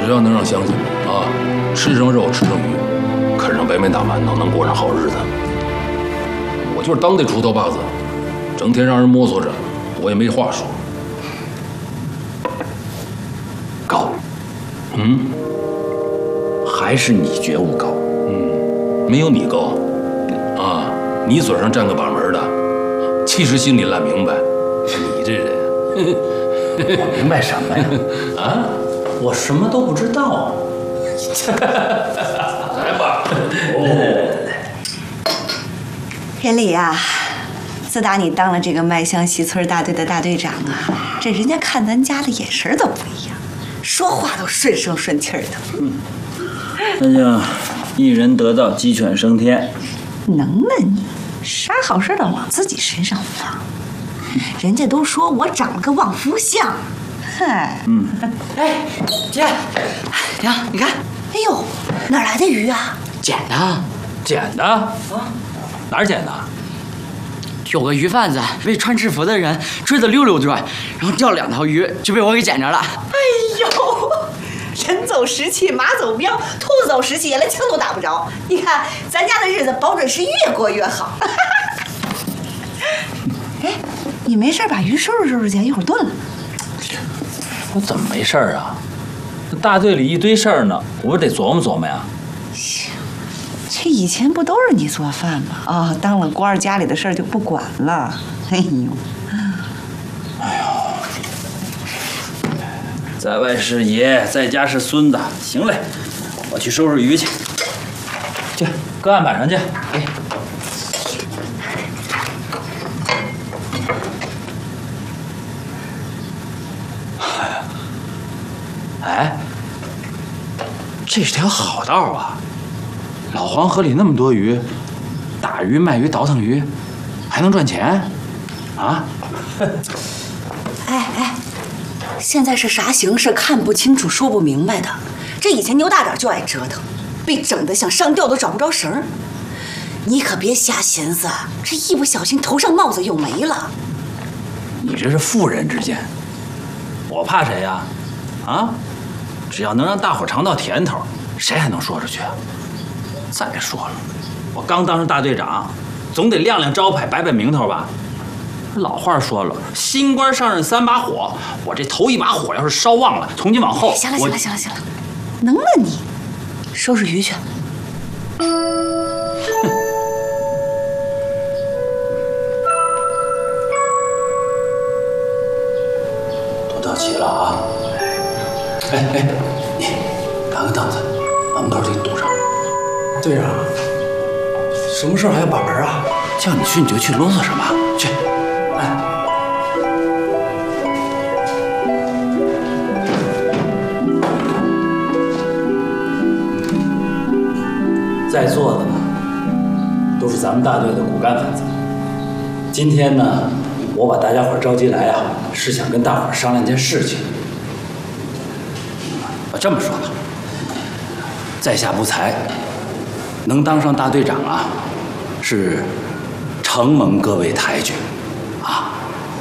只要能让乡亲啊吃上肉吃上鱼，啃上白面大馒头，能过上好日子。我就是当这出头把子，整天让人摸索着，我也没话说。 高，还是你觉悟高。 没有你高，啊，你嘴上占个把门的，其实心里烂明白。你这人， 我明白什么呀？啊，我什么都不知道。 来吧。 天理呀，自打你当了这个麦乡西村大队的大队长啊，这人家看咱家的眼神都不一样，说话都顺声顺气儿的。 那就一人得道，鸡犬升天。 能耐你，啥好事都往自己身上放。人家都说我长了个旺夫相，嗨。 哎，姐，娘，你看， 哎呦，哪来的鱼啊？ 捡的。 捡的啊？哪儿捡的？ 有个鱼贩子被穿制服的人追得溜溜转，然后钓2条鱼，就被我给捡着了。 哎呦，人走时期，马走镖，兔子走时期，连枪都打不着。你看咱家的日子保准是越过越好。哎，你没事把鱼收拾收拾去，一会儿炖了。 我怎么没事儿啊？这大队里一堆事儿呢，我不得琢磨琢磨呀。 这以前不都是你做饭吗？啊，当了官，家里的事儿就不管了。哎呦， 在外是爷，在家是孙子。行嘞，我去收拾鱼去。去，搁案板上去。哎。哎，这是条好道啊！老黄河里那么多鱼，打鱼、卖鱼、倒腾鱼，还能赚钱啊？ 哎，现在是啥形势，看不清楚，说不明白的。这以前牛大点就爱折腾，被整得想上吊都找不着绳儿。你可别瞎寻思，这一不小心头上帽子又没了。 你这是妇人之见，我怕谁呀？啊？只要能让大伙尝到甜头，谁还能说出去啊？再说了，我刚当上大队长，总得亮亮招牌，摆摆名头吧。老话说了，新官上任3把火，我这头一把火要是烧旺了，从今往后， 行了，能了你，收拾鱼去。 都到齐了啊！哎，你搬个凳子，把门口给堵上。 队长，什么事还要把门啊？ 叫你去你就去，啰嗦什么？去，哎。在座的呢，都是咱们大队的骨干分子。今天呢，我把大家伙召集来啊，是想跟大伙商量件事情。我这么说吧，在下不才，能当上大队长啊，是承蒙各位抬举啊。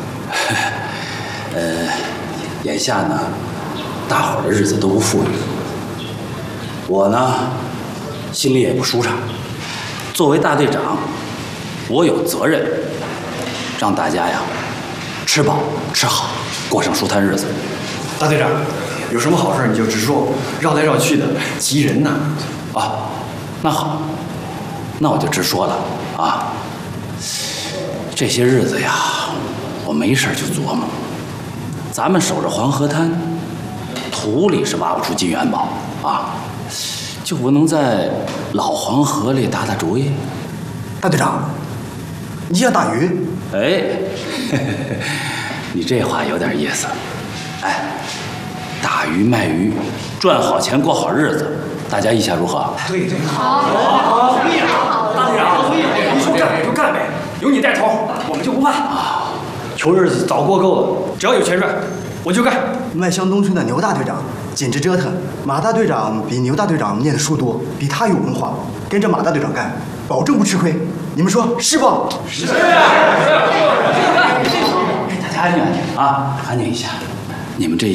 眼下呢，大伙儿的日子都不富裕，我呢，心里也不舒畅。作为大队长，我有责任让大家呀吃饱吃好，过上舒坦日子。 大队长，有什么好事你就直说，绕来绕去的急人呐。 啊，那好，那我就直说了啊。这些日子呀，我没事就琢磨，咱们守着黄河滩，土里是挖不出金元宝啊，就不能在老黄河里打打主意？ 大队长，你想打鱼？ 哎，你这话有点意思。哎，打鱼卖鱼，赚好钱过好日子，大家意下如何？ 对，好，可以啊！大队长，你说干就干呗，有你带头，我们就不怕啊。穷日子早过够了，只要有钱赚，我就干。 麦乡东村的牛大队长简直折腾，马大队长比牛大队长念的书多，比他有文化，跟着马大队长干，保证不吃亏。你们说是不？是。大家安静安静啊，安静一下，你们这